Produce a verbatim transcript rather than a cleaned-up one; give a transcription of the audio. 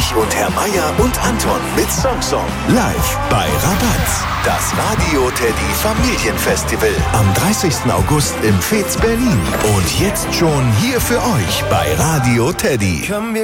Ich und Herr Meier und Anton mit Song Song. Live bei Rabatz. Das Radio Teddy Familienfestival. Am dreißigsten August im Fez Berlin. Und jetzt schon hier für euch bei Radio Teddy. Komm, wir